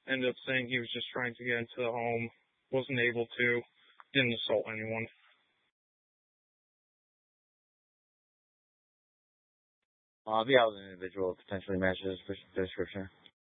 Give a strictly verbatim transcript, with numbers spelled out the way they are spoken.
ended up saying he was just trying to get into the home, wasn't able to, didn't assault anyone. Uh, the other individual potentially matches the description.